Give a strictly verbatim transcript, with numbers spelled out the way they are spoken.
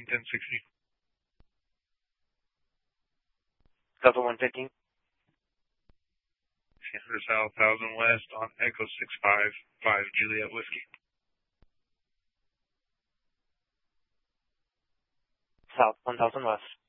fifteen, ten sixty. Delta one fifteen. Sandra South, one thousand West on Echo six five five Juliet Whiskey. South one thousand West.